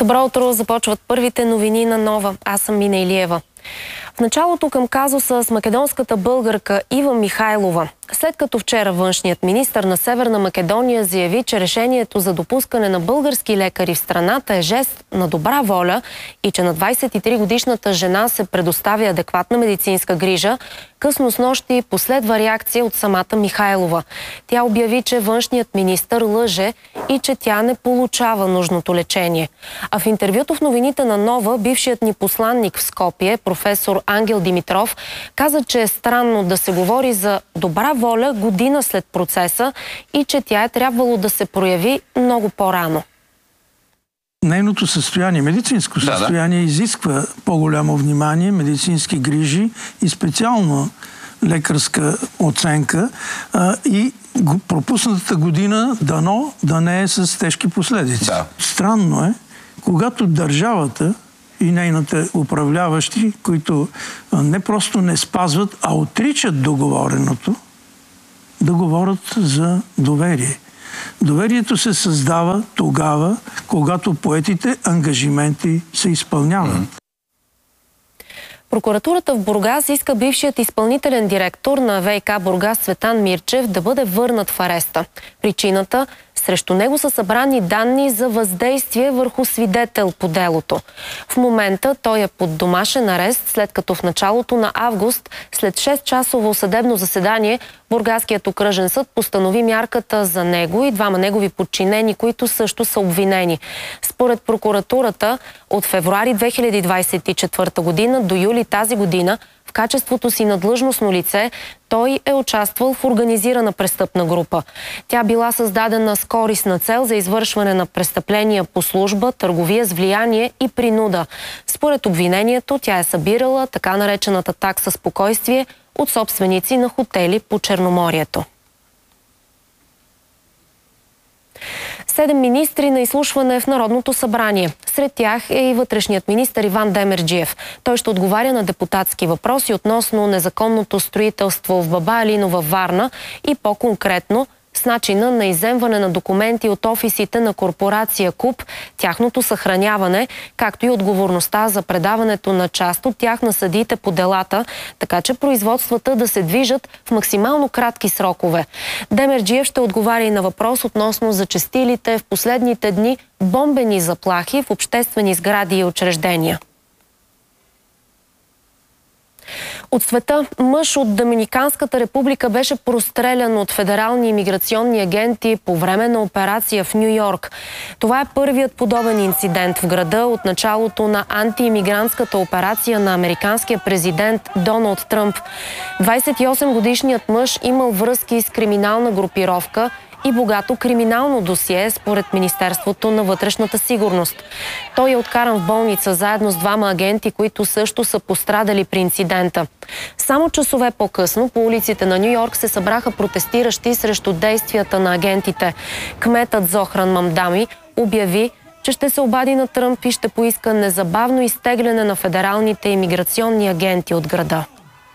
Добро утро! Започват първите новини на Нова. Аз съм Мина Илиева. В началото към казуса с македонската българка Ива Михайлова. След като вчера външният министър на Северна Македония заяви, че решението за допускане на български лекари в страната е жест на добра воля и че на 23-годишната жена се предоставя адекватна медицинска грижа, късно снощи последва реакция от самата Михайлова. Тя обяви, че външният министър лъже и че тя не получава нужното лечение. А в интервюто в новините на Нова, бившият ни посланник в Скопие, професор Ангел Димитров, каза, че е странно да се говори за добра воля година след процеса и че тя е трябвало да се прояви много по-рано. Нейното състояние, медицинско състояние, изисква по-голямо внимание, медицински грижи и специално лекарска оценка и пропуснатата година дано да не е с тежки последици. Да. Странно е, когато държавата и нейните управляващи, които не просто не спазват, а отричат договореното, да говорят за доверие. Доверието се създава тогава, когато поетите ангажименти се изпълняват. Прокуратурата в Бургас иска бившият изпълнителен директор на ВиК Бургас Цветан Мирчев да бъде върнат в ареста. Причината – срещу него са събрани данни за въздействие върху свидетел по делото. В момента той е под домашен арест, след като в началото на август, след 6-часово съдебно заседание, Бургаският окръжен съд постанови мярката за него и двама негови подчинени, които също са обвинени. Според прокуратурата, от февруари 2024 година до юли тази година, в качеството си на длъжностно лице, той е участвал в организирана престъпна група. Тя била създадена с користна цел за извършване на престъпления по служба, търговия с влияние и принуда. Според обвинението, тя е събирала така наречената такса спокойствие от собственици на хотели по Черноморието. 7 министри на изслушване в Народното събрание. Сред тях е и вътрешният министър Иван Демерджиев. Той ще отговаря на депутатски въпроси относно незаконното строителство в Баба Алинова, Варна и по-конкретно с начина на изземване на документи от офисите на корпорация КУП, тяхното съхраняване, както и отговорността за предаването на част от тях на съдиите по делата, така че производствата да се движат в максимално кратки срокове. Демерджиев ще отговаря и на въпрос относно зачестилите в последните дни бомбени заплахи в обществени сгради и учреждения. От света мъж от Доминиканската република беше прострелян от федерални имиграционни агенти по време на операция в Ню-Йорк. Това е първият подобен инцидент в града от началото на антиимигрантската операция на американския президент Доналд Тръмп. 28-годишният мъж имал връзки с криминална групировка и богато криминално досие, според Министерството на вътрешната сигурност. Той е откаран в болница заедно с двама агенти, които също са пострадали при инцидента. Само часове по-късно по улиците на Ню-Йорк се събраха протестиращи срещу действията на агентите. Кметът Зохран Мамдами обяви, че ще се обади на Тръмп и ще поиска незабавно изтегляне на федералните имиграционни агенти от града.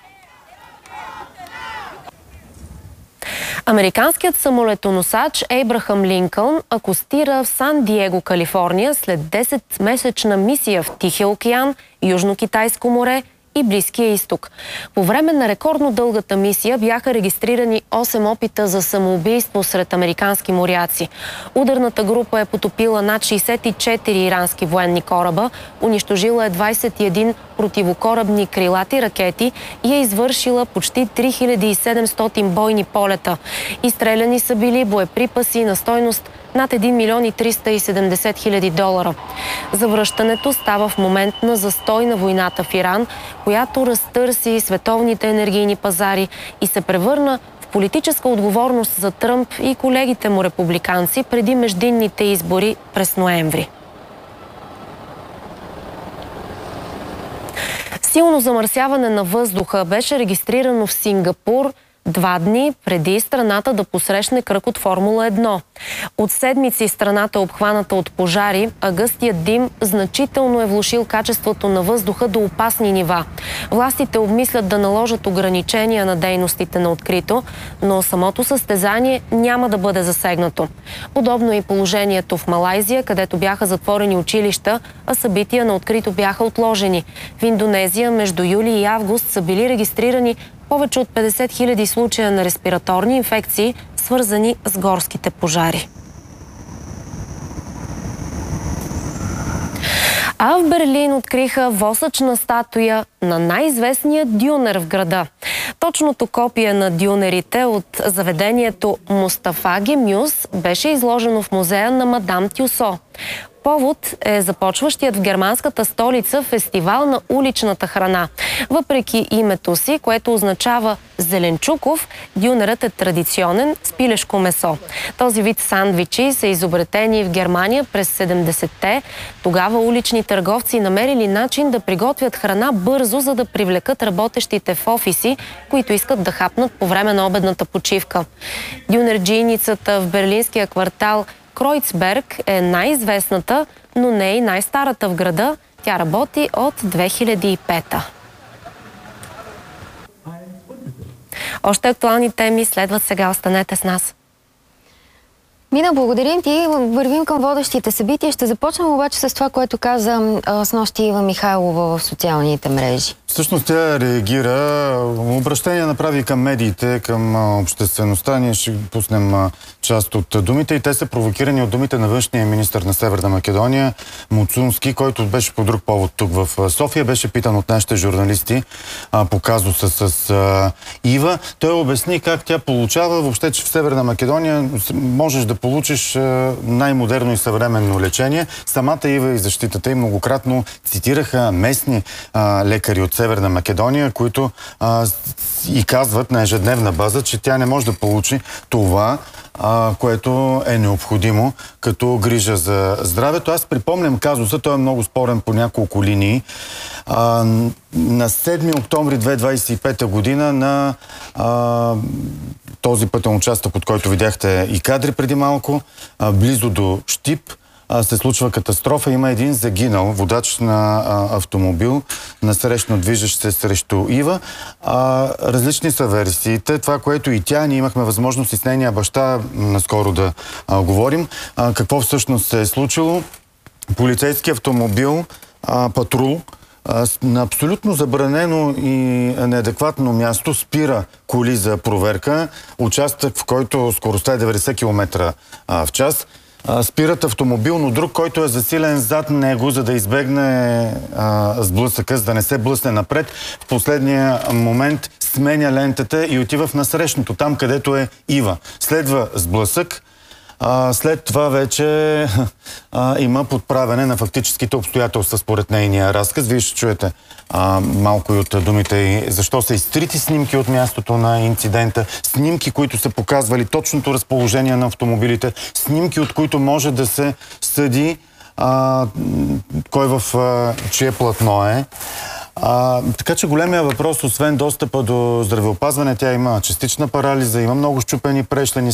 Американският самолетоносач Ейбрахам Линкълн акостира в Сан-Диего, Калифорния, след 10-месечна мисия в Тихия океан, Южно-Китайско море и Близкия изток. По време на рекордно дългата мисия бяха регистрирани 8 опита за самоубийство сред американски моряци. Ударната група е потопила над 64 ирански военни кораба, унищожила е 21 противокорабни крилати ракети и е извършила почти 3700 бойни полета. Изстреляни са били боеприпаси на стойност над 1 милион и 370 хиляди долара. Завръщането става в момент на застой на войната в Иран, която разтърси световните енергийни пазари и се превърна в политическа отговорност за Тръмп и колегите му републиканци преди междинните избори през ноември. Силно замърсяване на въздуха беше регистрирано в Сингапур 2 дни преди страната да посрещне кръг от Формула 1. От седмици страната е обхваната от пожари, а гъстият дим значително е влошил качеството на въздуха до опасни нива. Властите обмислят да наложат ограничения на дейностите на открито, но самото състезание няма да бъде засегнато. Подобно е и положението в Малайзия, където бяха затворени училища, а събития на открито бяха отложени. В Индонезия между юли и август са били регистрирани повече от 50 000 случая на респираторни инфекции, свързани с горските пожари. А в Берлин откриха восъчна статуя на най-известния дюнер в града. Точното копие на дюнерите от заведението Мустафа Гемюс беше изложено в музея на Мадам Тюсо. Повод е започващият в германската столица фестивал на уличната храна. Въпреки името си, което означава зеленчуков, дюнерът е традиционен с пилешко месо. Този вид сандвичи са изобретени в Германия през 70-те. Тогава улични търговци намерили начин да приготвят храна бързо, за да привлекат работещите в офиси, които искат да хапнат по време на обедната почивка. Дюнерджийницата в берлинския квартал Кройцберг е най-известната, но не и най-старата в града. Тя работи от 2005-та. Още актуални теми следват сега. Останете с нас. Мина, благодарим ти. Вървим към водещите събития. Ще започнем обаче с това, което каза снощи Ива Михайлова в социалните мрежи. Всъщност тя реагира, обращение направи към медиите, към обществеността. Ние ще пуснем част от думите и те са провокирани от думите на външния министър на Северна Македония Муцунски, който беше по друг повод тук в София. Беше питан от нашите журналисти по казуса с Ива. Той обясни как тя получава въобще, че в Северна Македония можеш да получиш най-модерно и съвременно лечение. Самата Ива и защитата й многократно цитираха местни лекари от Северна Македония, които и казват на ежедневна база, че тя не може да получи това, което е необходимо като грижа за здравето. Аз припомням казуса, той е много спорен по няколко линии. На 7 октомври 2025 година на този пътен участък, от който видяхте и кадри преди малко, близо до Щип, се случва катастрофа. Има един загинал водач на автомобил, насрещно движещ се срещу Ива. Различни са версиите. Това, което и тя, ние имахме възможност и с нейния баща наскоро да говорим. Какво всъщност се е случило? Полицейски автомобил, патрул, на абсолютно забранено и неадекватно място спира коли за проверка. Участък, в който скоростта е 90 км в час. Спират автомобил, но друг, който е засилен зад него, за да избегне сблъсъка, за да не се блъсне напред. В последния момент сменя лентата и отива в насрещното, там където е Ива. Следва сблъсък. След това вече има подправяне на фактическите обстоятелства според нейния разказ. Вие ще чуете малко и от думите и защо са изтрити снимки от мястото на инцидента, снимки, които са показвали точното разположение на автомобилите, снимки, от които може да се съди кой в чие платно е. Така че големия въпрос, освен достъпа до здравеопазване, тя има частична парализа, има много счупени прешлени.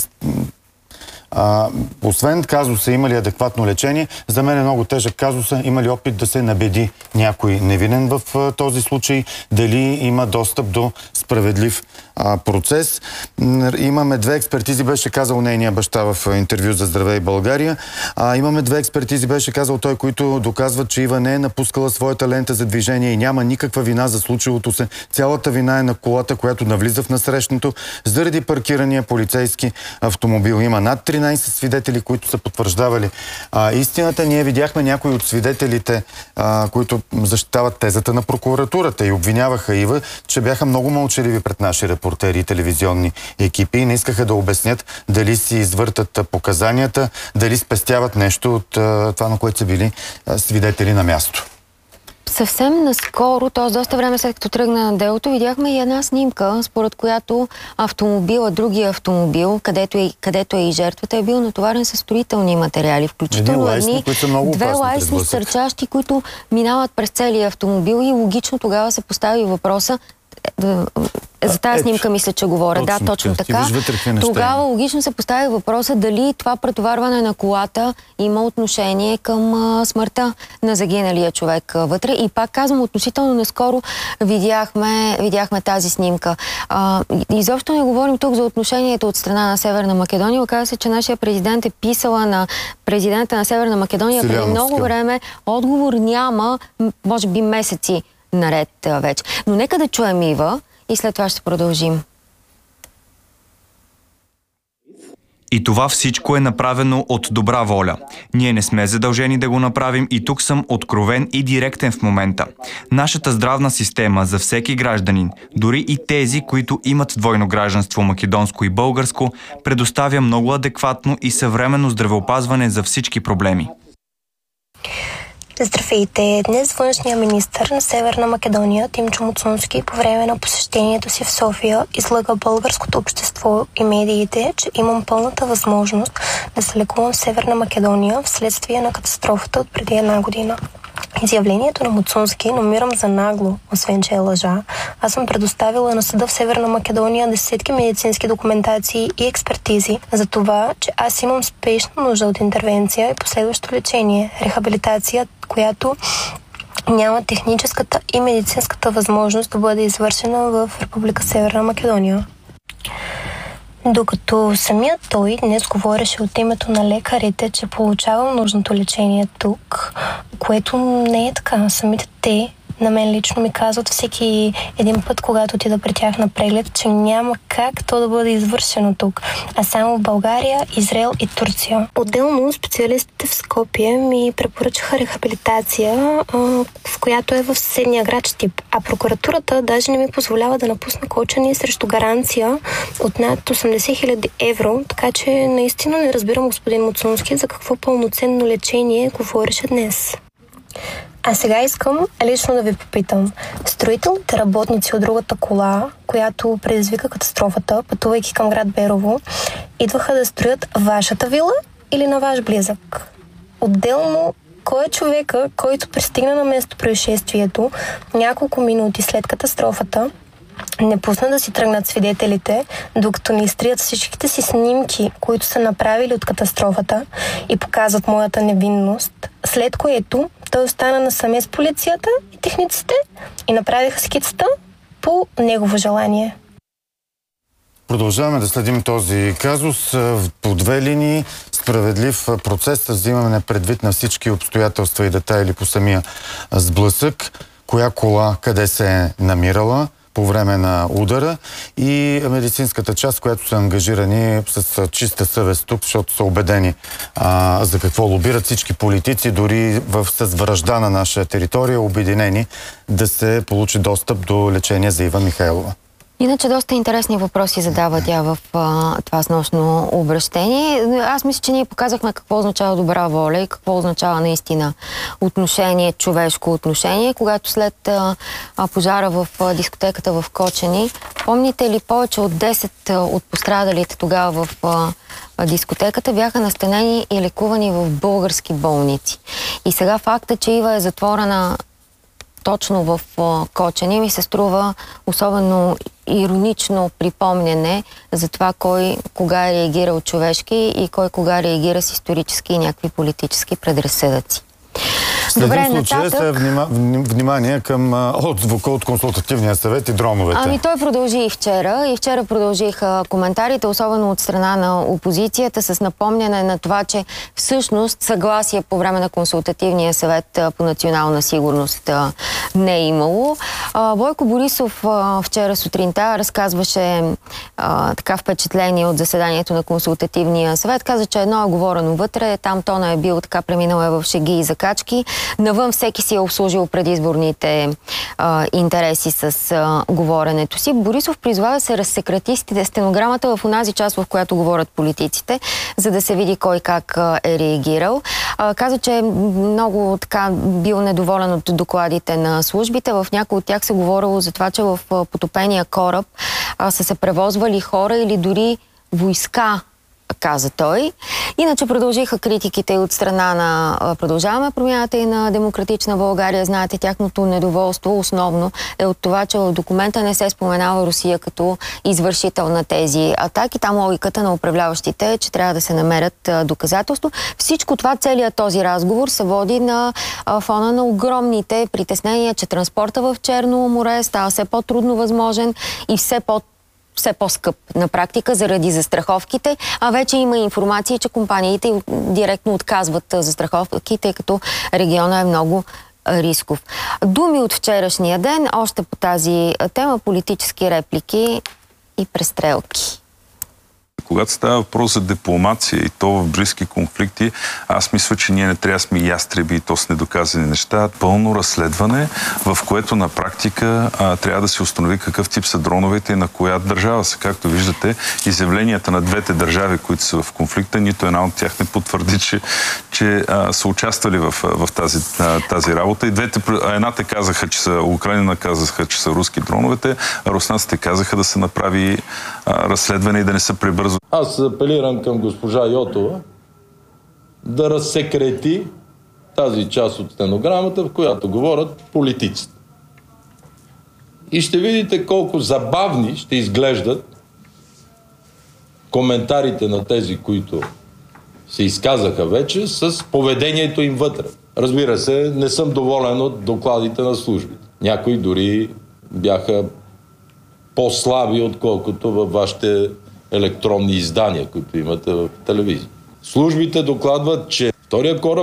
Освен казуса има ли адекватно лечение, за мен е много тежък казуса, има ли опит да се набеди някой невинен в този случай, дали има достъп до справедлив процес. Имаме 2 експертизи, беше казал нейния баща в интервю за Здравей България. Имаме 2 експертизи, беше казал той, които доказват, че Ива не е напускала своята лента за движение и няма никаква вина за случилото се. Цялата вина е на колата, която навлиза в насрещното заради паркирания полицейски автомобил. Има над 13 свидетели, които са потвърждавали истината. Ние видяхме някои от свидетелите, които защитават тезата на прокуратурата и обвиняваха Ива, че бяха много мълчаливи пред наши репортери и телевизионни екипи и не искаха да обяснят дали си извъртат показанията, дали спестяват нещо от това, на което са били свидетели на място. Съвсем наскоро, т.е. доста време след като тръгна на делото, видяхме и една снимка, според която другия автомобил, където е и жертвата, е бил натоварен със строителни материали, включително две лайсни стърчащи, които минават през целия автомобил и логично тогава се постави въпроса За тази снимка мисля, че говоря. Да, точно така. Тогава логично се поставя въпроса дали това претоварване на колата има отношение към смъртта на загиналия човек вътре. И пак казвам, относително наскоро видяхме тази снимка. Изобщо не говорим тук за отношението от страна на Северна Македония. Оказва се, че нашия президент е писала на президента на Северна Македония преди много време. Отговор няма, може би месеци наред вече. Но нека да чуем Ива и след това ще продължим. И това всичко е направено от добра воля. Ние не сме задължени да го направим и тук съм откровен и директен в момента. Нашата здравна система за всеки гражданин, дори и тези, които имат двойно гражданство, македонско и българско, предоставя много адекватно и съвременно здравеопазване за всички проблеми. Здравейте! Днес външният министър на Северна Македония Тимчо Муцунски по време на посещението си в София излъга българското общество и медиите, че имам пълната възможност да се лекувам в Северна Македония вследствие на катастрофата от преди 1 година. Изявлението на Муцунски намирам за нагло, освен че е лъжа. Аз съм предоставила на съда в Северна Македония десетки медицински документации и експертизи за това, че аз имам спешна нужда от интервенция и последващо лечение, рехабилитация, която няма техническата и медицинската възможност да бъде извършена в Република Северна Македония. Докато самият той днес говореше от името на лекарите, че получавам нужното лечение тук, което не е така. Самите те на мен лично ми казват всеки един път, когато отида при тях на преглед, че няма как то да бъде извършено тук, а само в България, Израел и Турция. Отделно специалистите в Скопие ми препоръчаха рехабилитация, в която е в съседния град Щип. А прокуратурата даже не ми позволява да напусна Кочани срещу гаранция от над 80 000 евро, така че наистина не разбирам господин Муцунски за какво пълноценно лечение говореше днес. А сега искам лично да ви попитам. Строителните работници от другата кола, която предизвика катастрофата, пътувайки към град Берово, идваха да строят вашата вила или на ваш близък? Отделно, кой е човека, който пристигна на место происшествието няколко минути след катастрофата, не пусна да си тръгнат свидетелите, докато не изтрият всичките си снимки, които са направили от катастрофата и показват моята невинност, след което той остана насаме с полицията и техниците и направиха скицата по негово желание. Продължаваме да следим този казус по 2 линии. Справедлив процес, взимаме предвид на всички обстоятелства и детайли по самия сблъсък, коя кола къде се е намирала по време на удара и медицинската част, която са ангажирани с чиста съвест тук, защото са убедени за какво лобират всички политици, дори с вражда на наша територия, обединени да се получи достъп до лечение за Ива Михайлова. Иначе доста интересни въпроси задава тя в това снощно обращение. Аз мисля, че ние показахме какво означава добра воля и какво означава наистина отношение, човешко отношение. Когато след пожара в дискотеката в Кочани, помните ли, повече от 10 от пострадалите тогава в дискотеката бяха настанени и лекувани в български болници. И сега факта, че Ива е затворена точно в Кочани, ми се струва особено иронично припомняне за това кой кога е реагирал човешки и кой кога реагира с исторически и някакви политически предразсъдъци. Следим случая с внимание към отзвука от консултативния съвет и дроновете. Ами той продължи и вчера. И вчера продължиха коментарите, особено от страна на опозицията, с напомняне на това, че всъщност съгласие по време на консултативния съвет по национална сигурност не е имало. Бойко Борисов вчера сутринта разказваше така впечатление от заседанието на консултативния съвет. Каза, че едно е говорено вътре, там тона е бил така, преминал е в шеги и закачки. Навън всеки си е обслужил предизборните интереси с говоренето си. Борисов призвава да се разсекрати стенограмата в онази част, в която говорят политиците, за да се види кой как е реагирал. Каза, че е много така бил недоволен от докладите на службите. В някои от тях се говорило за това, че в потопения кораб са се превозвали хора или дори войска каза той. Иначе продължиха критиките от страна на Продължаваме промяната и на Демократична България. Знаете, тяхното недоволство основно е от това, че в документа не се споменава Русия като извършител на тези атаки. Там логиката на управляващите е, че трябва да се намерят доказателство. Всичко това, целият този разговор се води на фона на огромните притеснения, че транспорта в Черно море става все по-трудно възможен и все по-скъп на практика заради застраховките, а вече има информация, че компаниите директно отказват застраховки, тъй като региона е много рисков. Думи от вчерашния ден, още по тази тема, политически реплики и престрелки. Когато става въпрос за дипломация и то в близки конфликти, аз мисля, че ние не трябва да сме ястреби и то с недоказани неща. Пълно разследване, в което на практика трябва да се установи какъв тип са дроновете и на коя държава са. Както виждате, изявленията на двете държави, които са в конфликта, нито една от тях не потвърди, че са участвали в тази работа. И двете, едната казаха, че са Украина, казаха, че са руски дроновете, а руснаците казаха да се направи разследване и да не се прибързва. Аз апелирам към госпожа Йотова да разсекрети тази част от стенограмата, в която говорят политиците. И ще видите колко забавни ще изглеждат коментарите на тези, които се изказаха вече, с поведението им вътре. Разбира се, не съм доволен от докладите на службите. Някои дори бяха по-слаби, отколкото във вашите електронни издания, които имате в телевизия. Службите докладват, че втория кораб